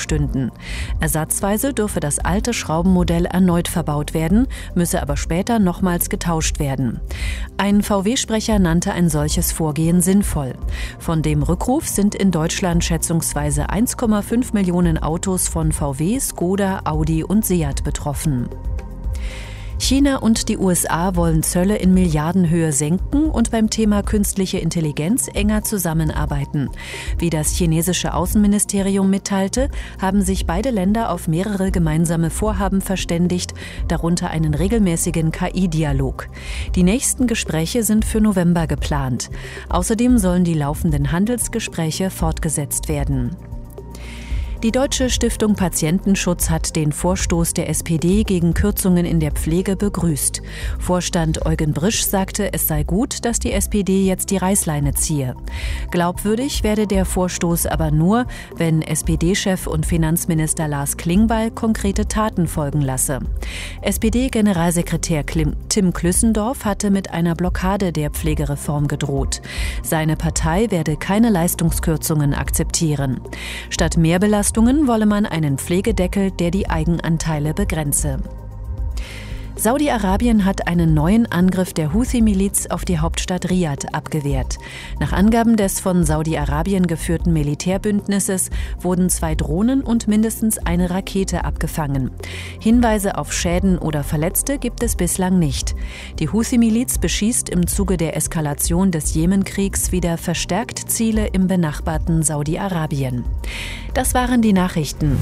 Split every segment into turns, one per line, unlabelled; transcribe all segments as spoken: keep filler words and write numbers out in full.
stünden. Ersatzweise dürfe das alte Schraubenmodell erneut verbaut werden, müsse aber später nochmals getauscht werden. Ein V W-Sprecher nannte ein solches Vorgehen sinnvoll. Von dem Rückruf sind in Deutschland schätzungsweise eins Komma fünf Millionen Autos von V W, Skoda, Audi und Seat betroffen. China und die U S A wollen Zölle in Milliardenhöhe senken und beim Thema künstliche Intelligenz enger zusammenarbeiten. Wie das chinesische Außenministerium mitteilte, haben sich beide Länder auf mehrere gemeinsame Vorhaben verständigt, darunter einen regelmäßigen K I-Dialog. Die nächsten Gespräche sind für November geplant. Außerdem sollen die laufenden Handelsgespräche fortgesetzt werden. Die Deutsche Stiftung Patientenschutz hat den Vorstoß der S P D gegen Kürzungen in der Pflege begrüßt. Vorstand Eugen Brisch sagte, es sei gut, dass die S P D jetzt die Reißleine ziehe. Glaubwürdig werde der Vorstoß aber nur, wenn S P D-Chef und Finanzminister Lars Klingbeil konkrete Taten folgen lasse. S P D-Generalsekretär Tim Klüssendorf hatte mit einer Blockade der Pflegereform gedroht. Seine Partei werde keine Leistungskürzungen akzeptieren. Statt Mehrbelastungen wolle man einen Pflegedeckel, der die Eigenanteile begrenze. Saudi-Arabien hat einen neuen Angriff der Houthi-Miliz auf die Hauptstadt Riad abgewehrt. Nach Angaben des von Saudi-Arabien geführten Militärbündnisses wurden zwei Drohnen und mindestens eine Rakete abgefangen. Hinweise auf Schäden oder Verletzte gibt es bislang nicht. Die Houthi-Miliz beschießt im Zuge der Eskalation des Jemenkriegs wieder verstärkt Ziele im benachbarten Saudi-Arabien. Das waren die Nachrichten.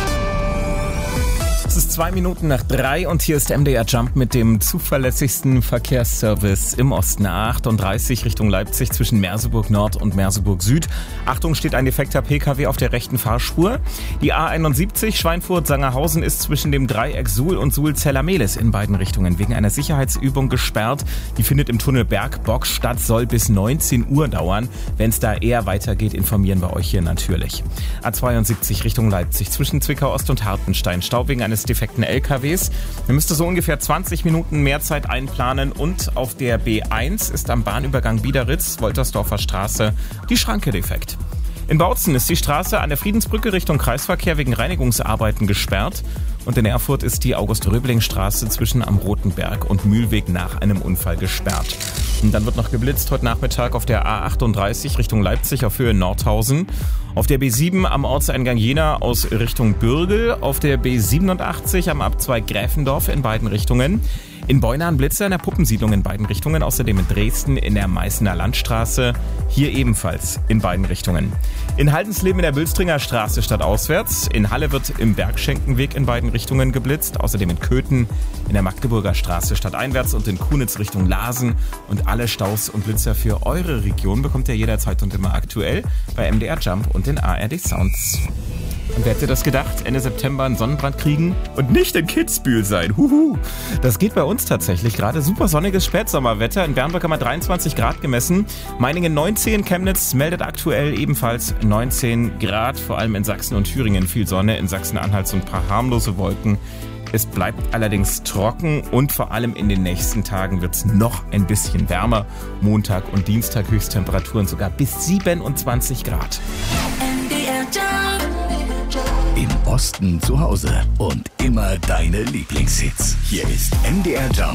Es ist zwei Minuten nach drei und hier ist M D R Jump mit dem zuverlässigsten Verkehrsservice im Osten. A achtunddreißig Richtung Leipzig zwischen Merseburg Nord und Merseburg Süd. Achtung, steht ein defekter P K W auf der rechten Fahrspur. Die A einundsiebzig Schweinfurt-Sangerhausen ist zwischen dem Dreieck Suhl und Suhl-Zellermehlis in beiden Richtungen wegen einer Sicherheitsübung gesperrt. Die findet im Tunnel Bergbock statt, soll bis neunzehn Uhr dauern. Wenn es da eher weitergeht, informieren wir euch hier natürlich. A zweiundsiebzig Richtung Leipzig zwischen Zwickau Ost und Hartenstein. Stau wegen eines defekten L K Ws. Ihr müsst so ungefähr zwanzig Minuten mehr Zeit einplanen und auf der B eins ist am Bahnübergang Biederitz, Woltersdorfer Straße, die Schranke defekt. In Bautzen ist die Straße an der Friedensbrücke Richtung Kreisverkehr wegen Reinigungsarbeiten gesperrt und in Erfurt ist die August-Röbling-Straße zwischen am Rotenberg und Mühlweg nach einem Unfall gesperrt. Und dann wird noch geblitzt heute Nachmittag auf der A achtunddreißig Richtung Leipzig auf Höhe Nordhausen, auf der B sieben am Ortseingang Jena aus Richtung Bürgel, auf der B siebenundachtzig am Abzweig Gräfendorf in beiden Richtungen, in Beuna ein Blitzer in der Puppensiedlung in beiden Richtungen, außerdem in Dresden in der Meißener Landstraße, hier ebenfalls in beiden Richtungen. In Haldensleben in der Bülstringer Straße stadtauswärts, in Halle wird im Bergschenkenweg in beiden Richtungen geblitzt, außerdem in Köthen in der Magdeburger Straße stadteinwärts und in Kunitz Richtung Lasen. Und alle Staus und Blitzer für eure Region bekommt ihr jederzeit und immer aktuell bei M D R Jump und den A R D Sounds. Und wer hätte das gedacht? Ende September einen Sonnenbrand kriegen und nicht in Kitzbühel sein. Huhu. Das geht bei uns tatsächlich gerade. Super sonniges Spätsommerwetter. In Bernburg haben wir dreiundzwanzig Grad gemessen. Meiningen neunzehn. Chemnitz meldet aktuell ebenfalls neunzehn Grad. Vor allem in Sachsen und Thüringen viel Sonne. In Sachsen-Anhalt so ein paar harmlose Wolken. Es bleibt allerdings trocken und vor allem in den nächsten Tagen wird es noch ein bisschen wärmer. Montag und Dienstag Höchsttemperaturen sogar bis siebenundzwanzig Grad.
Im Osten zu Hause und immer deine Lieblingshits. Hier ist M D R Jump.